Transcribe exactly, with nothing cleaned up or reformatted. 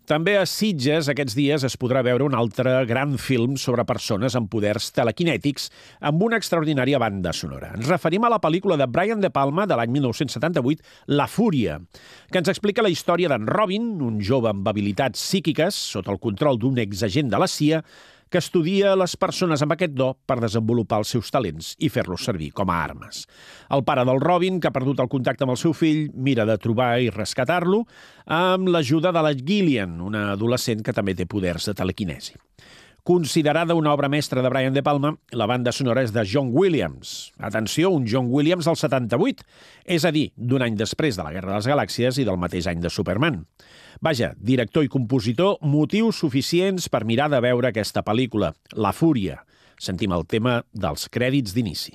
També a Sitges aquests dies es podrà veure un altre gran film sobre persones amb poders telequinètics amb una extraordinària banda sonora. Ens referim a la pel·lícula de Brian De Palma de l'any mil nou-cents setanta-vuit, La Fúria, que ens explica la història d'en Robin, un jove amb habilitats psíquiques sota el control d'un exagent de la C I A que estudia les persones amb aquest do per desenvolupar els seus talents i fer-los servir com a armes. El pare del Robin, que ha perdut el contacte amb el seu fill, mira de trobar i rescatar-lo amb l'ajuda de la Gillian, una adolescent que també té poders de telequinesi. Considerada una obra mestra de Brian De Palma, la banda sonora és de John Williams. Atenció, un John Williams del setanta-vuit, és a dir, d'un any després de la Guerra de les Galàxies i del mateix any de Superman. Vaja, director i compositor, motius suficients per mirar de veure aquesta pel·lícula, La Fúria. Sentim el tema dels crèdits d'inici.